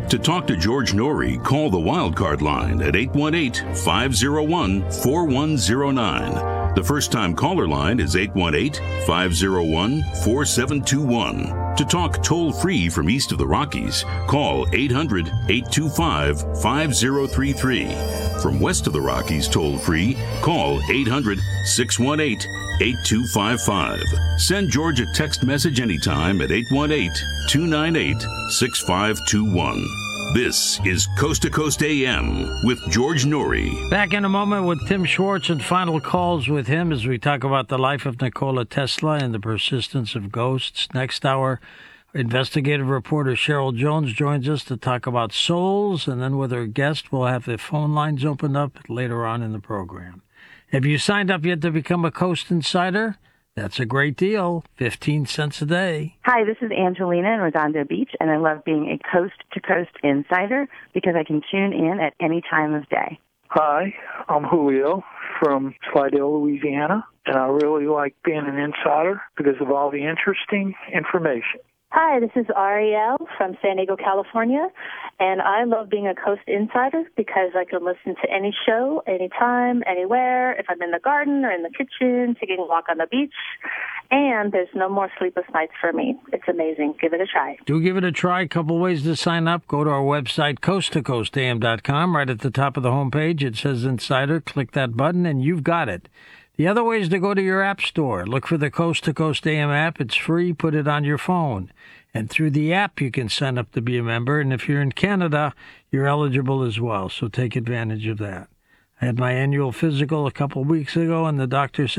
To talk to George Norrie, call the Wildcard line at 818-501-4109. The first-time caller line is 818-501-4721. To talk toll-free from east of the Rockies, call 800-825-5033. From west of the Rockies toll-free, call 800-618-8255. Send George a text message anytime at 818-298-6521. This is Coast to Coast AM with George Norrie. Back in a moment with Tim Schwartz and final calls with him as we talk about the life of Nikola Tesla and the persistence of ghosts. Next hour, investigative reporter Cheryl Jones joins us to talk about souls, and then with her guest, we'll have the phone lines opened up later on in the program. Have you signed up yet to become a Coast Insider? That's a great deal. 15 cents a day. Hi, this is Angelina in Redondo Beach, and I love being a coast-to-coast insider because I can tune in at any time of day. Hi, I'm Julio from Slidell, Louisiana, and I really like being an insider because of all the interesting information. Hi, this is Ariel from San Diego, California, and I love being a Coast Insider because I can listen to any show, anytime, anywhere, if I'm in the garden or in the kitchen, taking a walk on the beach, and there's no more sleepless nights for me. It's amazing. Give it a try. Do give it a try. A couple ways to sign up. Go to our website, coasttocoastam.com. Right at the top of the homepage, it says Insider. Click that button, and you've got it. The other way is to go to your app store. Look for the Coast to Coast AM app. It's free. Put it on your phone. And through the app, you can sign up to be a member. And if you're in Canada, you're eligible as well. So take advantage of that. I had my annual physical a couple of weeks ago, and the doctor said,